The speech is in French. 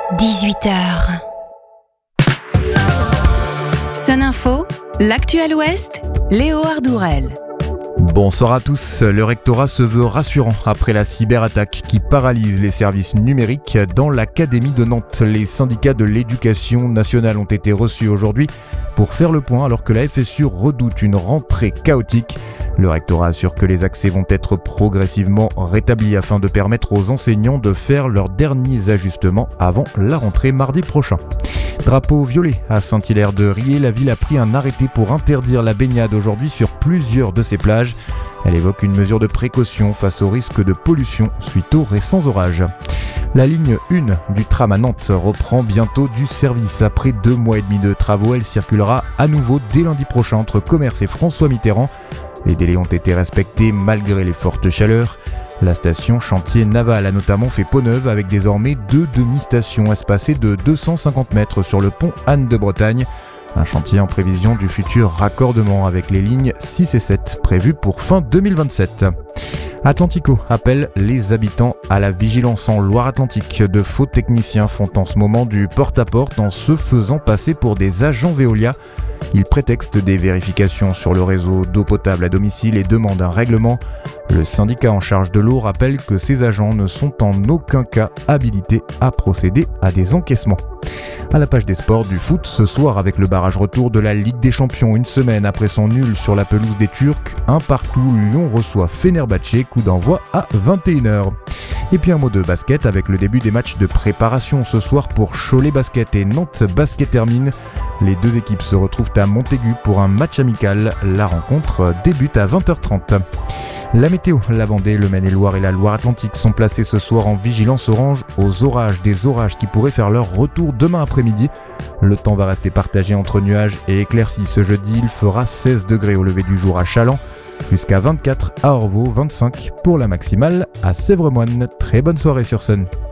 18h. Sun Info, l'actuel Ouest, Léo Ardourel. Bonsoir à tous. Le rectorat se veut rassurant après la cyberattaque qui paralyse les services numériques dans l'Académie de Nantes. Les syndicats de l'éducation nationale ont été reçus aujourd'hui pour faire le point alors que la FSU redoute une rentrée chaotique. Le rectorat assure que les accès vont être progressivement rétablis afin de permettre aux enseignants de faire leurs derniers ajustements avant la rentrée mardi prochain. Drapeau violet à Saint-Hilaire-de-Riez, la ville a pris un arrêté pour interdire la baignade aujourd'hui sur plusieurs de ses plages. Elle évoque une mesure de précaution face au risque de pollution suite aux récents orages. La ligne 1 du tram à Nantes reprend bientôt du service. Après 2 mois et demi de travaux, elle circulera à nouveau dès lundi prochain entre Commerce et François Mitterrand. Les délais ont été respectés malgré les fortes chaleurs. La station chantier naval a notamment fait peau neuve avec désormais 2 demi-stations espacées de 250 mètres sur le pont Anne de Bretagne. Un chantier en prévision du futur raccordement avec les lignes 6 et 7 prévues pour fin 2027. Atlantico appelle les habitants à la vigilance en Loire-Atlantique. De faux techniciens font en ce moment du porte-à-porte en se faisant passer pour des agents Veolia. Ils prétextent des vérifications sur le réseau d'eau potable à domicile et demandent un règlement. Le syndicat en charge de l'eau rappelle que ces agents ne sont en aucun cas habilités à procéder à des encaissements. À la page des sports du foot, ce soir avec le barrage retour de la Ligue des Champions, une semaine après son nul sur la pelouse des Turcs, un partout, Lyon reçoit Fenerbahçe, coup d'envoi à 21h. Et puis un mot de basket avec le début des matchs de préparation ce soir pour Cholet Basket et Nantes Basket Hermine. Les deux équipes se retrouvent à Montaigu pour un match amical. La rencontre débute à 20h30. La météo, la Vendée, le Maine-et-Loire et la Loire-Atlantique sont placés ce soir en vigilance orange aux orages. Des orages qui pourraient faire leur retour demain après-midi. Le temps va rester partagé entre nuages et éclaircies. Ce jeudi, il fera 16 degrés au lever du jour à Chaland, jusqu'à 24 à Orvaux, 25 pour la maximale à Sèvres-Moine. Très bonne soirée sur Sun.